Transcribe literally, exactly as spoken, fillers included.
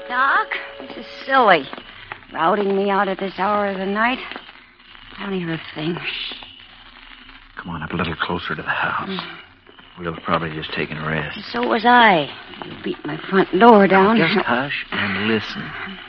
Doc, this is silly. Routing me out at this hour of the night. I don't hear a thing. Come on up a little closer to the house. Mm. We'll probably just take a rest. So was I. You beat my front door down. Now just hush and listen.